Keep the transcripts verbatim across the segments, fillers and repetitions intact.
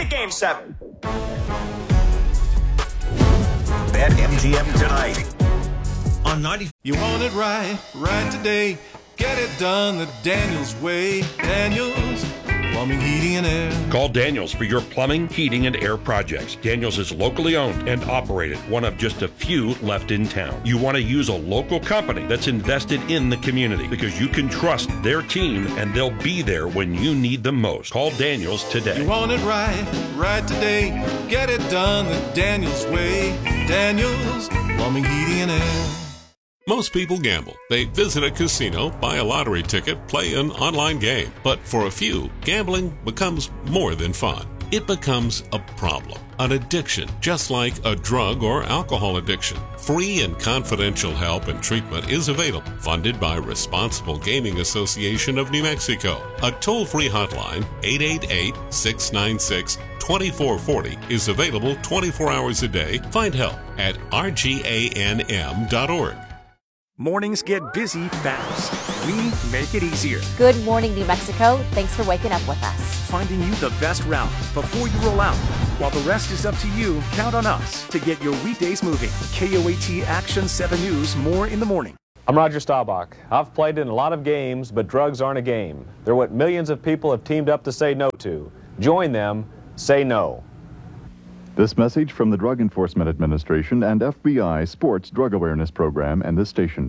it Game seven. Bet M G M tonight. On ninety. You want it right, right today. Get it done the Daniels way. Daniels Plumbing, Heating, and Air. Call Daniels for your plumbing, heating, and air projects. Daniels is locally owned and operated, one of just a few left in town. You want to use a local company that's invested in the community because you can trust their team and they'll be there when you need them most. Call Daniels today. You want it right, right today. Get it done the Daniels way. Daniels Plumbing, Heating, and Air. Most people gamble. They visit a casino, buy a lottery ticket, play an online game. But for a few, gambling becomes more than fun. It becomes a problem, an addiction, just like a drug or alcohol addiction. Free and confidential help and treatment is available, funded by Responsible Gaming Association of New Mexico. A toll-free hotline, eight eight eight, six nine six, two four four zero, is available twenty-four hours a day. Find help at R G A N M dot org. Mornings get busy fast. We make it easier. Good morning, New Mexico. Thanks for waking up with us. Finding you the best route before you roll out. While the rest is up to you, count on us to get your weekdays moving. K O A T Action seven News, more in the morning. I'm Roger Staubach. I've played in a lot of games, but drugs aren't a game. They're what millions of people have teamed up to say no to. Join them. Say no. This message from the Drug Enforcement Administration and F B I Sports Drug Awareness Program and this station.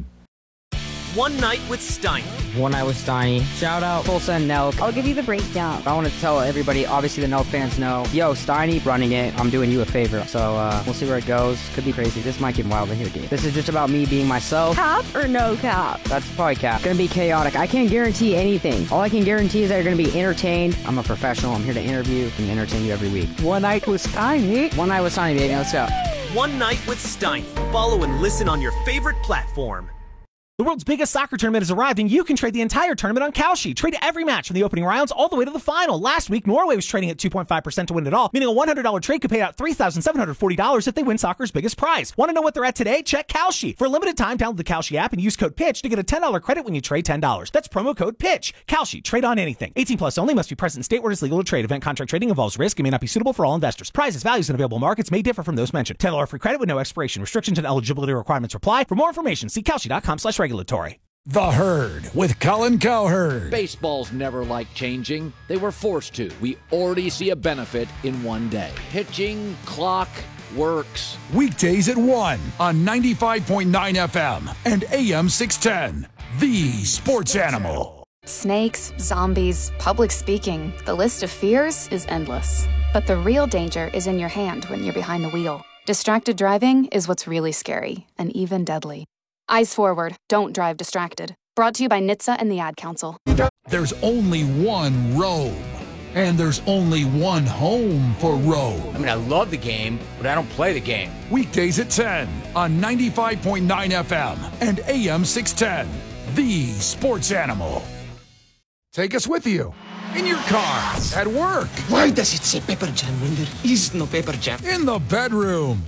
One Night with Steiny. One Night with Steiny. Shout out Tulsa and Nelk. I'll give you the breakdown. I want to tell everybody, obviously the Nelk fans know, yo, Steiny running it. I'm doing you a favor. So uh, we'll see where it goes. Could be crazy. This might get wild in here, dude. This is just about me being myself. Cap or no cap? That's probably cap. Gonna be chaotic. I can't guarantee anything. All I can guarantee is that you're gonna be entertained. I'm a professional. I'm here to interview and entertain you every week. One Night with Steiny. One Night with Steiny, baby. Let's go. One Night with Steiny. Follow and listen on your favorite platform. The world's biggest soccer tournament has arrived, and you can trade the entire tournament on Kalshi. Trade every match from the opening rounds all the way to the final. Last week, Norway was trading at two point five percent to win it all, meaning a one hundred dollars trade could pay out three thousand seven hundred forty dollars if they win soccer's biggest prize. Want to know what they're at today? Check Kalshi. For a limited time, download the Kalshi app and use code PITCH to get a ten dollars credit when you trade ten dollars. That's promo code PITCH. Kalshi. Trade on anything. eighteen plus only. Must be present in state where it's legal to trade. Event contract trading involves risk and may not be suitable for all investors. Prizes, values, and available markets may differ from those mentioned. ten dollars free credit with no expiration. Restrictions and eligibility requirements apply. For more information, see Kalshi.com slash regulatory. The Herd with Colin Cowherd. Baseball's never liked changing. They were forced to. We already see a benefit in one day. Pitching, clock, works. Weekdays at one on ninety-five point nine F M and A M six ten. The Sports Animal. Snakes, zombies, public speaking. The list of fears is endless. But the real danger is in your hand when you're behind the wheel. Distracted driving is what's really scary and even deadly. Eyes forward. Don't drive distracted. Brought to you by N H T S A and the Ad Council. There's only one road, and there's only one home for Road. I mean, I love the game, but I don't play the game. Weekdays at ten on ninety-five point nine F M and A M six ten. The Sports Animal. Take us with you. In your car, at work. Why does it say Pepper Jam when there is no Pepper Jam? In the bedroom.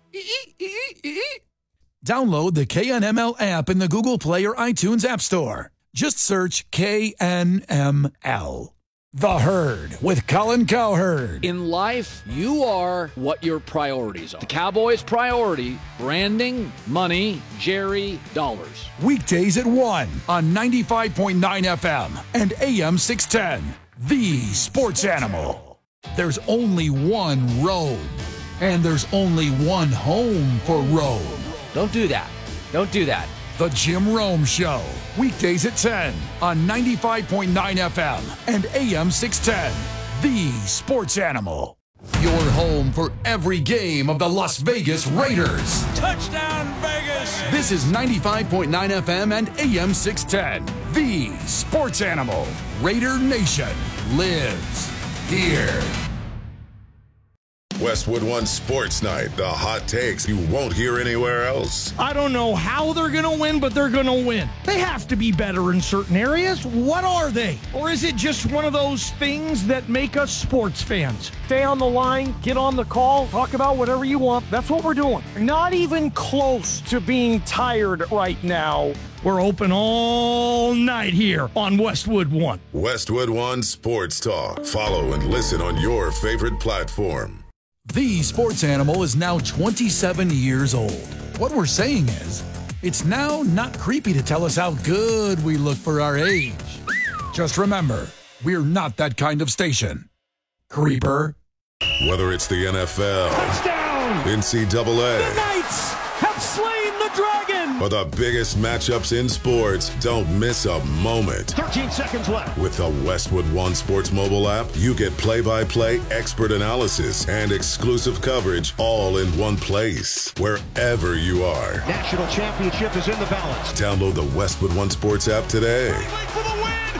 Download the K N M L app in the Google Play or iTunes App Store. Just search K N M L. The Herd with Colin Cowherd. In life, you are what your priorities are. The Cowboys' priority, branding, money, Jerry, dollars. Weekdays at one on ninety-five point nine F M and A M six ten. The Sports Animal. There's only one road, and there's only one home for Road. Don't do that. Don't do that. The Jim Rome Show. Weekdays at ten on ninety-five point nine F M and A M six ten. The Sports Animal. Your home for every game of the Las Vegas Raiders. Touchdown, Vegas! This is ninety-five point nine F M and A M six ten. The Sports Animal. Raider Nation lives here. Westwood One Sports Night, the hot takes you won't hear anywhere else. I don't know how they're going to win, but they're going to win. They have to be better in certain areas. What are they? Or is it just one of those things that make us sports fans? Stay on the line, get on the call, talk about whatever you want. That's what we're doing. Not even close to being tired right now. We're open all night here on Westwood One. Westwood One Sports Talk. Follow and listen on your favorite platform. The Sports Animal is now twenty-seven years old. What we're saying is, it's now not creepy to tell us how good we look for our age. Just remember, we're not that kind of station. Creeper. Whether it's the N F L, touchdown, N C double A, the Knights have slain the dragon, or the biggest matchups in sports, don't miss a moment. thirteen seconds left. With the Westwood One Sports mobile app, you get play-by-play expert analysis and exclusive coverage all in one place, wherever you are. National championship is in the balance. Download the Westwood One Sports app today. For the win!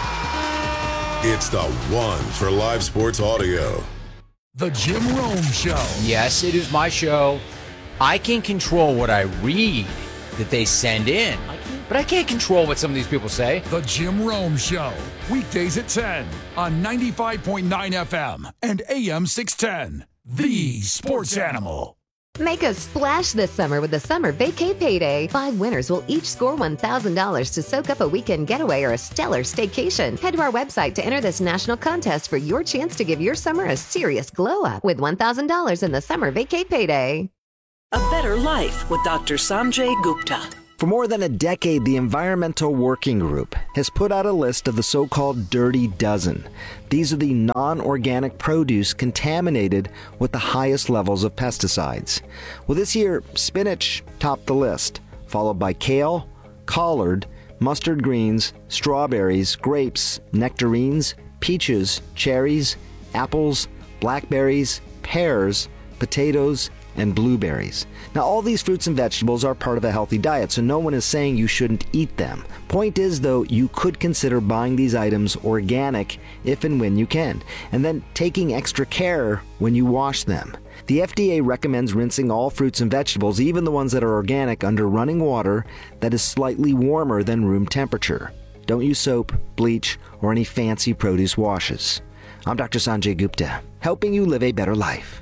Yeah! It's the one for live sports audio. The Jim Rome Show. Yes, it is my show. I can control what I read that they send in, but I can't control what some of these people say. The Jim Rome Show. Weekdays at ten on ninety-five point nine F M and A M six ten. The Sports Animal. Make a splash this summer with the Summer Vacay Payday. Five winners will each score one thousand dollars to soak up a weekend getaway or a stellar staycation. Head to our website to enter this national contest for your chance to give your summer a serious glow up with one thousand dollars in the Summer Vacay Payday. A better life with Doctor Sanjay Gupta. For more than a decade, the Environmental Working Group has put out a list of the so-called Dirty Dozen. These are the non-organic produce contaminated with the highest levels of pesticides. Well, this year, spinach topped the list, followed by kale, collard, mustard greens, strawberries, grapes, nectarines, peaches, cherries, apples, blackberries, pears, potatoes, and blueberries. Now, all these fruits and vegetables are part of a healthy diet, so no one is saying you shouldn't eat them. Point is, though, you could consider buying these items organic if and when you can, and then taking extra care when you wash them. The F D A recommends rinsing all fruits and vegetables, even the ones that are organic, under running water that is slightly warmer than room temperature. Don't use soap, bleach, or any fancy produce washes. I'm Doctor Sanjay Gupta, helping you live a better life.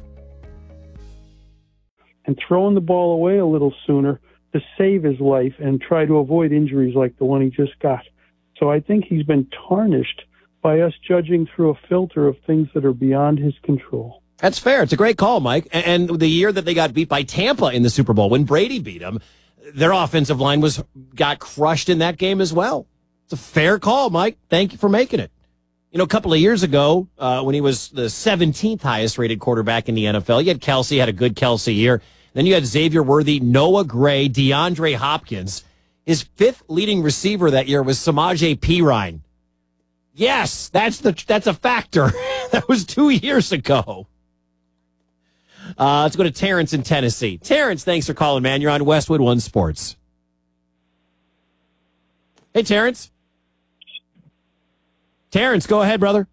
And throwing the ball away a little sooner to save his life and try to avoid injuries like the one he just got. So I think he's been tarnished by us judging through a filter of things that are beyond his control. That's fair. It's a great call, Mike. And the year that they got beat by Tampa in the Super Bowl, when Brady beat them, their offensive line was got crushed in that game as well. It's a fair call, Mike. Thank you for making it. You know, a couple of years ago, uh, when he was the seventeenth highest rated quarterback in the N F L, you had Kelsey, had a good Kelsey year. Then you had Xavier Worthy, Noah Gray, DeAndre Hopkins. His fifth leading receiver that year was Samaje Perine. Yes, that's the that's a factor. That was two years ago. Uh, let's go to Terrence in Tennessee. Terrence, thanks for calling, man. You're on Westwood One Sports. Hey, Terrence. Terrence, go ahead, brother.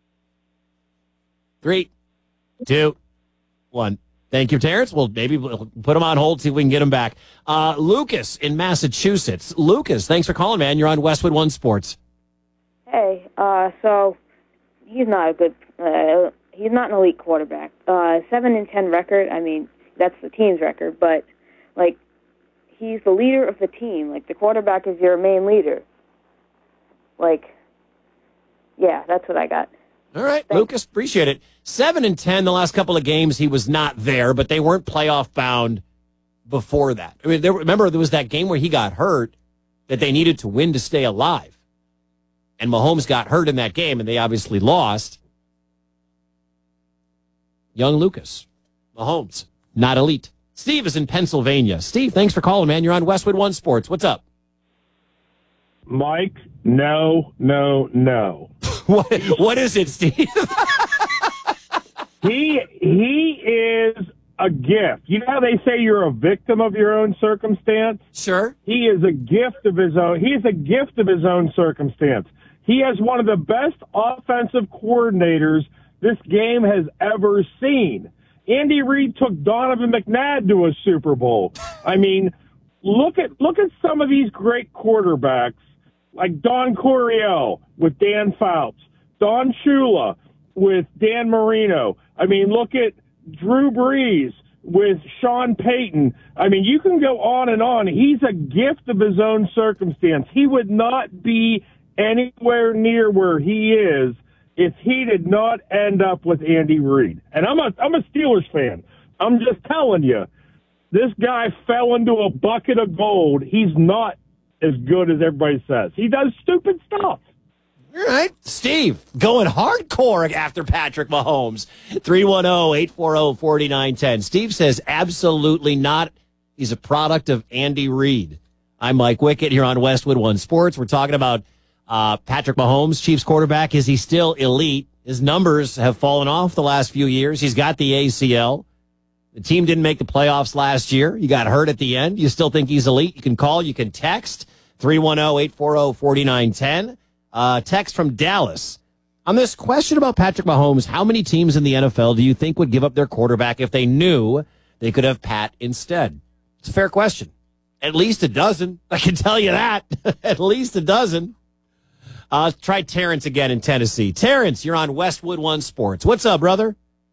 Three, two, one. Thank you, Terrence. Well, maybe we'll put him on hold, see if we can get him back. Uh, Lucas in Massachusetts. Lucas, thanks for calling, man. You're on Westwood One Sports. Hey, uh, so he's not a good, uh, he's not an elite quarterback. Uh, seven and ten record, I mean, that's the team's record, but, like, he's the leader of the team. Like, the quarterback is your main leader. Like, yeah, that's what I got. All right, Thanks. Lucas, appreciate it. Seven and ten the last couple of games, he was not there, but they weren't playoff bound before that. I mean, there, remember there was that game where he got hurt that they needed to win to stay alive, and Mahomes got hurt in that game, and they obviously lost. Young Lucas, Mahomes, not elite. Steve is in Pennsylvania. Steve, thanks for calling, man. You're on Westwood One Sports. What's up? Mike, no, no, no. What what is it, Steve? he he is a gift. You know how they say you're a victim of your own circumstance? Sure. He is a gift of his own. He's a gift of his own circumstance. He has one of the best offensive coordinators this game has ever seen. Andy Reid took Donovan McNabb to a Super Bowl. I mean, look at look at some of these great quarterbacks, like Don Coryell with Dan Fouts, Don Shula with Dan Marino. I mean, look at Drew Brees with Sean Payton. I mean, you can go on and on. He's a gift of his own circumstance. He would not be anywhere near where he is if he did not end up with Andy Reid. And I'm a I'm a Steelers fan. I'm just telling you, this guy fell into a bucket of gold. He's not as good as everybody says. He does stupid stuff. All right. Steve, going hardcore after Patrick Mahomes. three one zero, eight four zero, four nine one zero. Steve says absolutely not. He's a product of Andy Reid. I'm Mike Wickett here on Westwood One Sports. We're talking about uh, Patrick Mahomes, Chiefs quarterback. Is he still elite? His numbers have fallen off the last few years. He's got the A C L. The team didn't make the playoffs last year. He got hurt at the end. You still think he's elite? You can call. You can text. three one zero, eight four zero, four nine one zero. Uh, text from Dallas. On this question about Patrick Mahomes, how many teams in the N F L do you think would give up their quarterback if they knew they could have Pat instead? It's a fair question. At least a dozen. I can tell you that. At least a dozen. Uh, try Terrence again in Tennessee. Terrence, you're on Westwood One Sports. What's up, brother?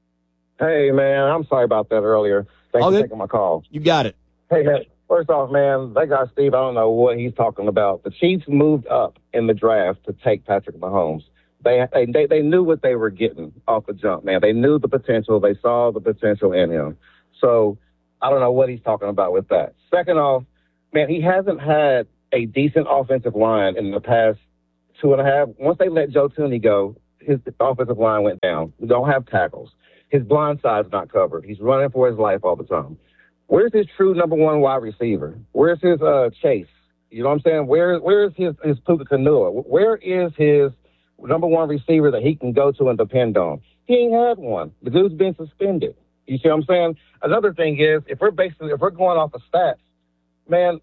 Hey, man, I'm sorry about that earlier. Thanks All for good. taking my call. You got it. Hey, hey, first off, man, that guy Steve, I don't know what he's talking about. The Chiefs moved up in the draft to take Patrick Mahomes. They they they knew what they were getting off the jump, man. They knew the potential. They saw the potential in him. So I don't know what he's talking about with that. Second off, man, he hasn't had a decent offensive line in the past two and a half. Once they let Joe Tooney go, his offensive line went down. We don't have tackles. His blind side's not covered. He's running for his life all the time. Where's his true number one wide receiver? Where's his uh, Chase? You know what I'm saying? Where Where's his, his Puka Kanua? Where is his number one receiver that he can go to and depend on? He ain't had one. The dude's been suspended. You see what I'm saying? Another thing is, if we're basically, if we're going off of stats, man,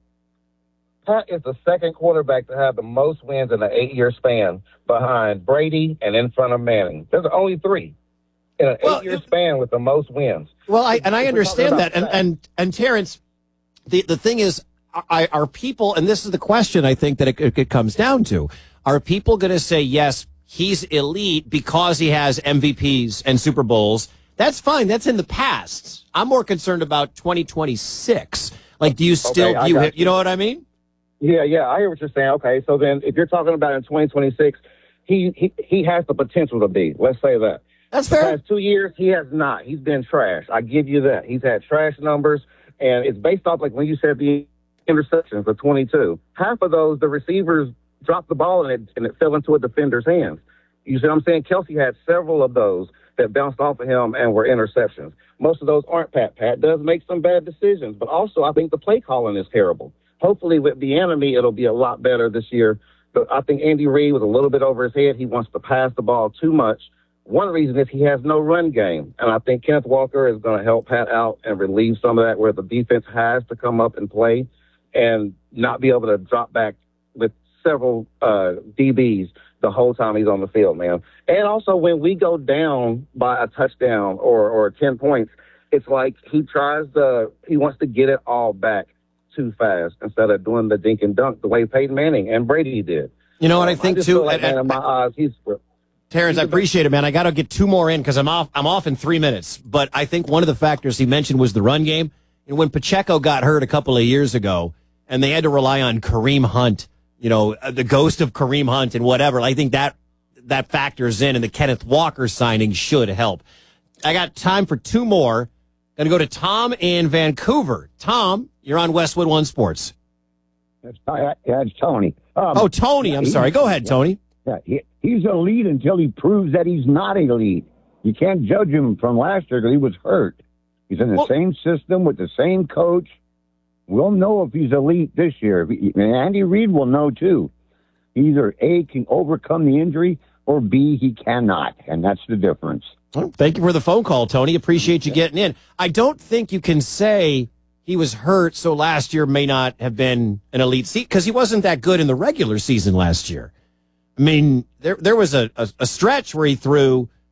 Pat is the second quarterback to have the most wins in an eight-year span behind Brady and in front of Manning. There's only three in an well, eight-year span with the most wins. Well, I and I understand that. And, and and Terrence, the, the thing is, are, are people, and this is the question I think that it, it comes down to, are people going to say, yes, he's elite because he has M V Ps and Super Bowls? That's fine. That's in the past. I'm more concerned about twenty twenty-six. Like, do you still okay, view him? You. You know what I mean? Yeah, yeah, I hear what you're saying. Okay, so then if you're talking about in twenty twenty-six, he he, he has the potential to be. Let's say that. That's fair. The past two years, he has not. He's been trash. I give you that. He's had trash numbers, and it's based off, like when you said the interceptions, the twenty-two. Half of those, the receivers dropped the ball, and it, and it fell into a defender's hands. You see what I'm saying? Kelsey had several of those that bounced off of him and were interceptions. Most of those aren't Pat. Pat does make some bad decisions, but also I think the play calling is terrible. Hopefully with the enemy, it'll be a lot better this year. But I think Andy Reid was a little bit over his head. He wants to pass the ball too much. One reason is he has no run game. And I think Kenneth Walker is going to help Pat out and relieve some of that where the defense has to come up and play and not be able to drop back with several uh, D Bs the whole time he's on the field, man. And also when we go down by a touchdown or, or ten points, it's like he tries to, he wants to get it all back too fast instead of doing the dink and dunk the way Peyton Manning and Brady did. You know what um, I think I too? Like, man, in my eyes, he's Terrence, I appreciate it, man. I got to get two more in because I'm off. I'm off in three minutes. But I think one of the factors he mentioned was the run game. And when Pacheco got hurt a couple of years ago, and they had to rely on Kareem Hunt, you know, the ghost of Kareem Hunt and whatever, I think that that factors in, and the Kenneth Walker signing should help. I got time for two more. Going to go to Tom in Vancouver. Tom, you're on Westwood One Sports. That's, yeah, it's Tony. Um, oh, Tony. I'm sorry. Go ahead, Tony. Yeah, he, he's elite until he proves that he's not elite. You can't judge him from last year because he was hurt. He's in the well, same system with the same coach. We'll know if he's elite this year. And Andy Reid will know, too. Either A, can overcome the injury, or B, he cannot. And that's the difference. Well, thank you for the phone call, Tony. Appreciate you getting in. I don't think you can say he was hurt, so last year may not have been an elite seat because he wasn't that good in the regular season last year. I mean, there there was a, a, a stretch where he threw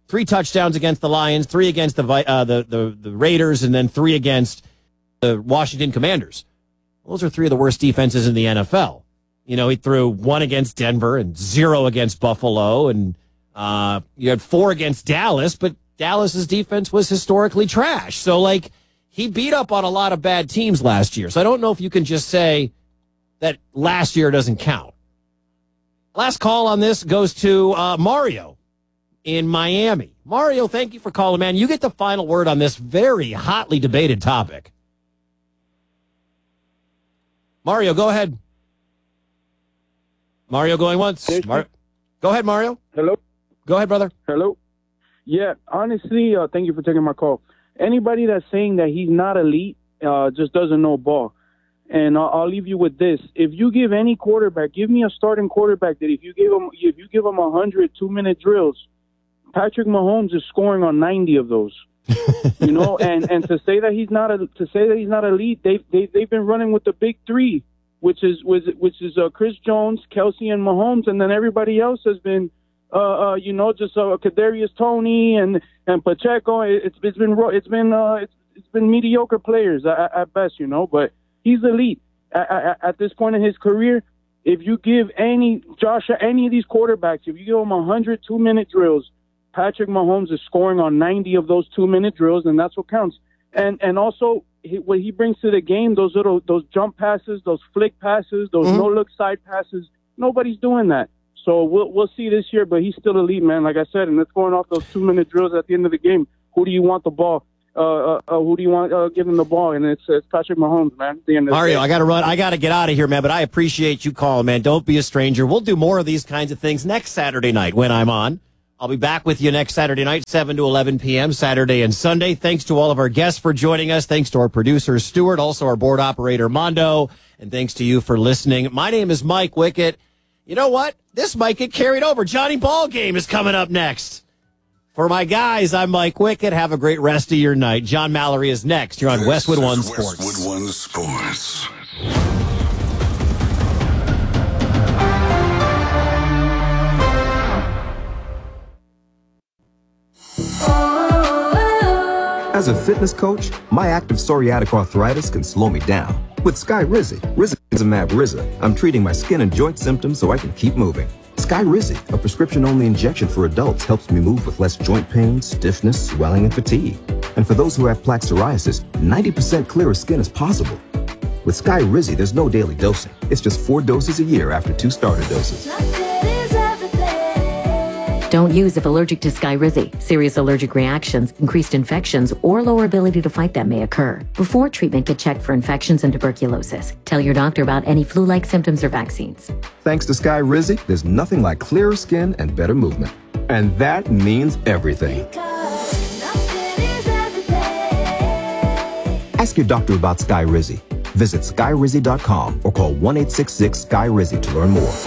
three touchdowns against the Lions, three against the uh, the, the the Raiders, and then three against the Washington Commanders. Those are three of the worst defenses in the N F L. You know, he threw one against Denver and zero against Buffalo, and uh, you had four against Dallas, but Dallas's defense was historically trash. So, like, he beat up on a lot of bad teams last year. So I don't know if you can just say that last year doesn't count. Last call on this goes to uh, Mario in Miami. Mario, thank you for calling, man. You get the final word on this very hotly debated topic. Mario, go ahead. Mario going once. Mar- go ahead, Mario. Hello. Go ahead, brother. Hello. Yeah, honestly, uh, thank you for taking my call. Anybody that's saying that he's not elite uh, just doesn't know ball. And I'll, I'll leave you with this: if you give any quarterback, give me a starting quarterback that if you give him, if you give him a hundred two-minute drills, Patrick Mahomes is scoring on ninety of those. You know, and, and to say that he's not a, to say that he's not elite, they they they've been running with the big three, which is which, which is uh, Chris Jones, Kelsey, and Mahomes, and then everybody else has been, uh, uh you know, just uh, Kadarius Toney and and Pacheco. It's it's been it's been uh, it's it's been mediocre players at, at best, you know, but he's elite at, at, at this point in his career. If you give any Josh any of these quarterbacks, if you give them a hundred two minute drills, Patrick Mahomes is scoring on ninety of those two-minute drills, and that's what counts. And and also, he, what he brings to the game, those little those jump passes, those flick passes, those mm-hmm. no-look side passes, nobody's doing that. So we'll we'll see this year, but he's still elite, man. Like I said, and it's going off those two-minute drills at the end of the game. Who do you want the ball? Uh, uh, uh, who do you want uh, giving the ball? And it's, it's Patrick Mahomes, man. At the end of Mario, the I got to run. I got to get out of here, man. But I appreciate you calling, man. Don't be a stranger. We'll do more of these kinds of things next Saturday night when I'm on. I'll be back with you next Saturday night, seven to eleven p.m., Saturday and Sunday. Thanks to all of our guests for joining us. Thanks to our producer, Stuart, also our board operator, Mondo. And thanks to you for listening. My name is Mike Wickett. You know what? This might get carried over. Johnny Ballgame is coming up next. For my guys, I'm Mike Wickett. Have a great rest of your night. John Mallory is next. You're on This Westwood One is Sports. Westwood One Sports. As a fitness coach, my active psoriatic arthritis can slow me down. With Skyrizi, Rizumab Riza, I'm treating my skin and joint symptoms so I can keep moving. Skyrizi, a prescription-only injection for adults, helps me move with less joint pain, stiffness, swelling, and fatigue. And for those who have plaque psoriasis, ninety percent clearer skin is possible. With Skyrizi, there's no daily dosing. It's just four doses a year after two starter doses. Don't use if allergic to Skyrizi. Serious allergic reactions, increased infections, or lower ability to fight them may occur. Before treatment, get checked for infections and tuberculosis. Tell your doctor about any flu-like symptoms or vaccines. Thanks to Skyrizi, there's nothing like clearer skin and better movement. And that means everything. Ask your doctor about Skyrizi. Visit Skyrizi dot com or call one eight six six Skyrizi to learn more.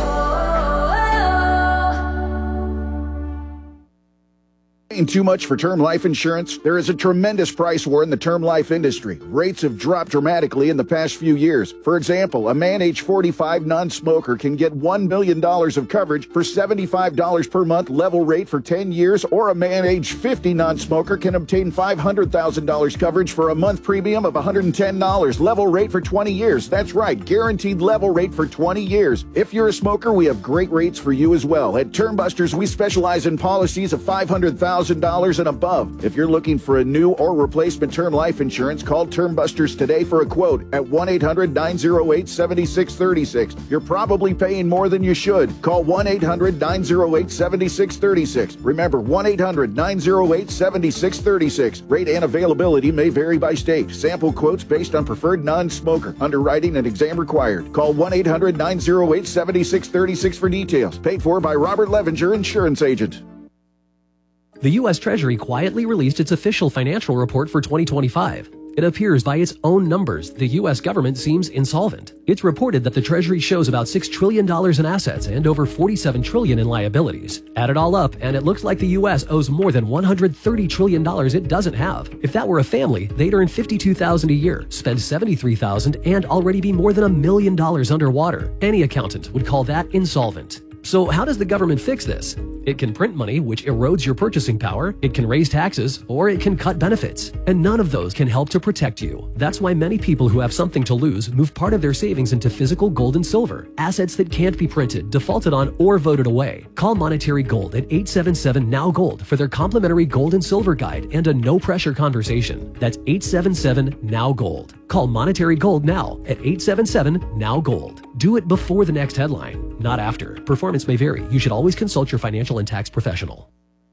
Paying too much for term life insurance? There is a tremendous price war in the term life industry. Rates have dropped dramatically in the past few years. For example, a man age forty-five non-smoker can get one million dollars of coverage for seventy-five dollars per month level rate for ten years, or a man age fifty non-smoker can obtain five hundred thousand dollars coverage for a month premium of one hundred ten dollars level rate for twenty years. That's right, guaranteed level rate for twenty years. If you're a smoker, we have great rates for you as well. At Term Busters, we specialize in policies of five hundred thousand dollars and above. If you're looking for a new or replacement term life insurance, call Term Busters today for a quote at one eight hundred nine oh eight seven six three six. You're probably paying more than you should. Call one eight hundred nine oh eight seven six three six. Remember, one eight hundred nine oh eight seven six three six. Rate and availability may vary by state. Sample quotes based on preferred non-smoker. Underwriting and exam required. Call one eight hundred nine oh eight seven six three six for details. Paid for by Robert Levenger, insurance agent. The U S Treasury quietly released its official financial report for twenty twenty-five. It appears by its own numbers, the U S government seems insolvent. It's reported that the Treasury shows about six trillion dollars in assets and over forty-seven trillion dollars in liabilities. Add it all up, and it looks like the U S owes more than one hundred thirty trillion dollars it doesn't have. If that were a family, they'd earn fifty-two thousand dollars a year, spend seventy-three thousand dollars, and already be more than a million dollars underwater. Any accountant would call that insolvent. So how does the government fix this? It can print money, which erodes your purchasing power, it can raise taxes, or it can cut benefits. And none of those can help to protect you. That's why many people who have something to lose move part of their savings into physical gold and silver, assets that can't be printed, defaulted on, or voted away. Call Monetary Gold at eight seven seven, N O W Gold for their complimentary gold and silver guide and a no-pressure conversation. That's eight seven seven, N O W Gold. Call Monetary Gold now at eight seven seven, N O W Gold. Do it before the next headline, not after. Performance may vary. You should always consult your financial and tax professional.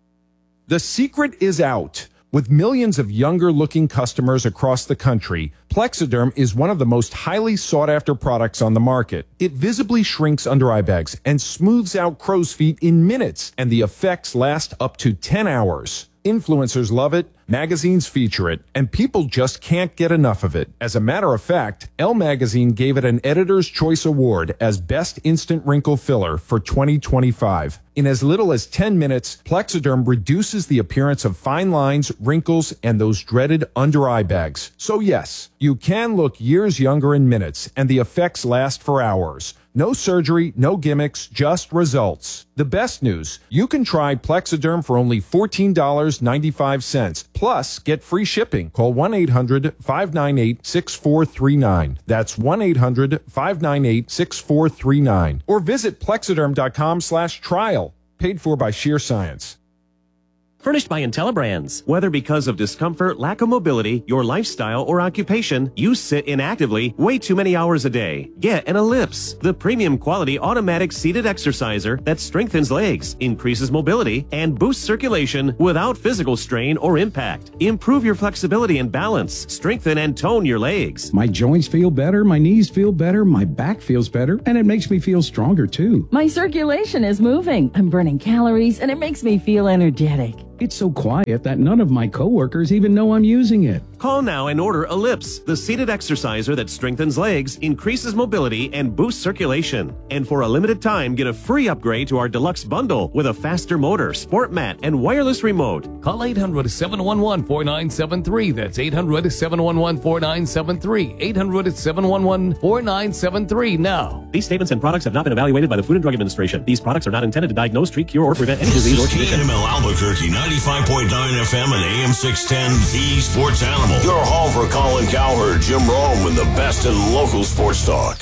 The secret is out. With millions of younger-looking customers across the country, Plexiderm is one of the most highly sought-after products on the market. It visibly shrinks under-eye bags and smooths out crow's feet in minutes, and the effects last up to ten hours. Influencers love it, magazines feature it, and people just can't get enough of it. As a matter of fact, Elle Magazine gave it an Editor's Choice Award as Best Instant Wrinkle Filler for twenty twenty-five. In as little as ten minutes, Plexiderm reduces the appearance of fine lines, wrinkles, and those dreaded under-eye bags. So yes, you can look years younger in minutes, and the effects last for hours. No surgery, no gimmicks, just results. The best news, you can try Plexiderm for only fourteen dollars and ninety-five cents. Plus, get free shipping. Call one eight hundred, five nine eight, six four three nine. That's one eight hundred, five nine eight, six four three nine. Or visit plexiderm.com slash trial. Paid for by Sheer Science. Furnished by IntelliBrands. Whether because of discomfort, lack of mobility, your lifestyle, or occupation, you sit inactively way too many hours a day. Get an Ellipse, the premium quality automatic seated exerciser that strengthens legs, increases mobility, and boosts circulation without physical strain or impact. Improve your flexibility and balance. Strengthen and tone your legs. My joints feel better, my knees feel better, my back feels better, and it makes me feel stronger too. My circulation is moving. I'm burning calories, and it makes me feel energetic. It's so quiet that none of my coworkers even know I'm using it. Call now and order Ellipse, the seated exerciser that strengthens legs, increases mobility, and boosts circulation. And for a limited time, get a free upgrade to our deluxe bundle with a faster motor, sport mat, and wireless remote. Call eight hundred, seven one one, four nine seven three. That's eight hundred, seven one one, four nine seven three. eight hundred, seven one one, four nine seven three now. These statements and products have not been evaluated by the Food and Drug Administration. These products are not intended to diagnose, treat, cure, or prevent any disease or condition. K N M L Albuquerque, ninety-five point nine F M and A M six ten, the Sports Animal. Your home for Colin Cowherd, Jim Rome, and the best in local sports talk.